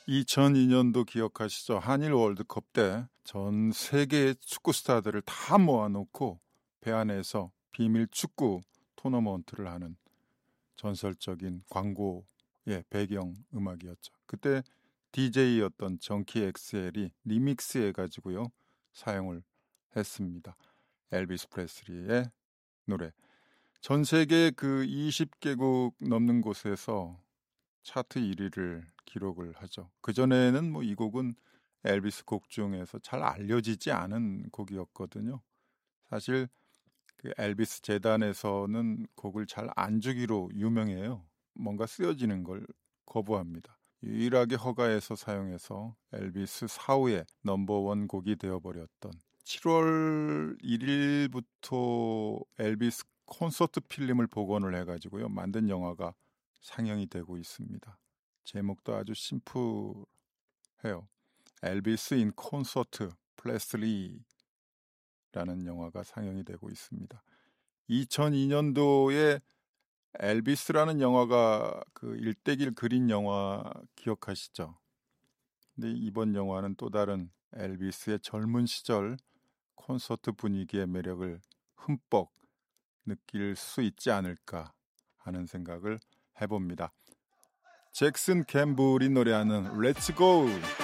2002년도 기억하시죠? 한일 월드컵 때 전 세계의 축구 스타들을 다 모아놓고 배 안에서 비밀 축구 토너먼트를 하는 전설적인 광고의 배경 음악이었죠. 그때 DJ였던 정키 엑셀이 리믹스해가지고요 사용을 했습니다. 엘비스 프레슬리의 노래. 전 세계 그 20개국 넘는 곳에서 차트 1위를 기록을 하죠. 그전에는 뭐 이 곡은 엘비스 곡 중에서 잘 알려지지 않은 곡이었거든요. 사실 그 엘비스 재단에서는 곡을 잘 안 주기로 유명해요. 뭔가 쓰여지는 걸 거부합니다. 유일하게 허가해서 사용해서 엘비스 사후에 넘버원 곡이 되어버렸던 7월 1일부터 엘비스 콘서트 필름을 복원을 해가지고요 만든 영화가 상영이 되고 있습니다. 제목도 아주 심플해요. 엘비스 인 콘서트 플레슬리라는 영화가 상영이 되고 있습니다. 2002년도에 엘비스라는 영화가 그 일대기를 그린 영화 기억하시죠? 근데 이번 영화는 또 다른 엘비스의 젊은 시절 콘서트 분위기의 매력을 흠뻑 느낄 수 있지 않을까 하는 생각을 해봅니다. 잭슨 캠블이 노래하는 Let's Go!